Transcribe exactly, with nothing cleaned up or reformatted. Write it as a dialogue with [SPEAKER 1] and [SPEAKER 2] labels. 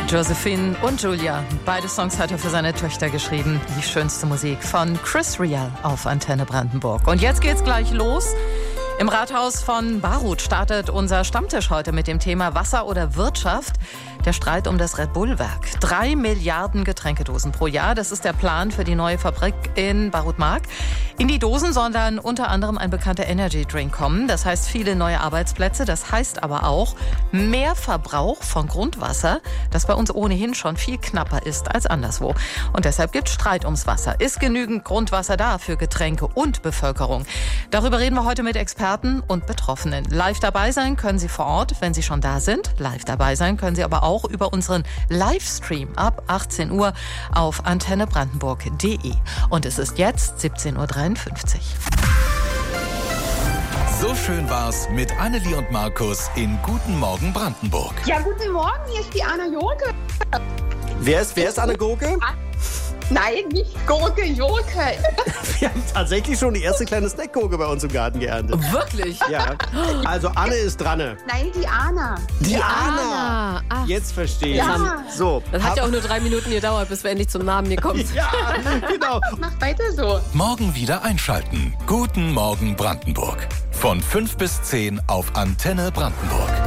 [SPEAKER 1] Josephine und Julia, beide Songs hat er für seine Töchter geschrieben. Die schönste Musik von Chris Rea auf Antenne Brandenburg. Und jetzt geht's gleich los. Im Rathaus von Baruth startet unser Stammtisch heute mit dem Thema Wasser oder Wirtschaft. Der Streit um das Red Bull-Werk. Drei Milliarden Getränkedosen pro Jahr. Das ist der Plan für die neue Fabrik in Baruth-Mark. In die Dosen soll dann unter anderem ein bekannter Energy Drink kommen. Das heißt viele neue Arbeitsplätze. Das heißt aber auch mehr Verbrauch von Grundwasser, das bei uns ohnehin schon viel knapper ist als anderswo. Und deshalb gibt es Streit ums Wasser. Ist genügend Grundwasser da für Getränke und Bevölkerung? Darüber reden wir heute mit Experten und Betroffenen. Live dabei sein können Sie vor Ort, wenn Sie schon da sind. Live dabei sein können Sie aber auch über unseren Livestream ab achtzehn Uhr auf antenne brandenburg punkt de. Und es ist jetzt siebzehn Uhr dreiundfünfzig.
[SPEAKER 2] So schön war's mit Annelie und Markus in Guten Morgen Brandenburg.
[SPEAKER 3] Ja, guten Morgen, hier ist die Anna Jolke.
[SPEAKER 4] Wer ist, wer ist Anne Gurke?
[SPEAKER 3] Nein, nicht Gurke, Jolke.
[SPEAKER 4] Wir haben tatsächlich schon die erste kleine Snackgurke bei uns im Garten geerntet.
[SPEAKER 1] Wirklich?
[SPEAKER 4] Ja. Also Anne ist dran.
[SPEAKER 3] Nein, die Anna.
[SPEAKER 4] Die,
[SPEAKER 5] Die
[SPEAKER 4] Anna.
[SPEAKER 5] Anna. Ach,
[SPEAKER 4] Jetzt verstehe ich.
[SPEAKER 3] Ja.
[SPEAKER 4] So.
[SPEAKER 5] das hat ja auch nur drei Minuten gedauert, bis wir endlich zum Namen gekommen sind.
[SPEAKER 4] Ja, genau.
[SPEAKER 3] Mach weiter so.
[SPEAKER 2] Morgen wieder einschalten. Guten Morgen Brandenburg. Von fünf bis zehn auf Antenne Brandenburg.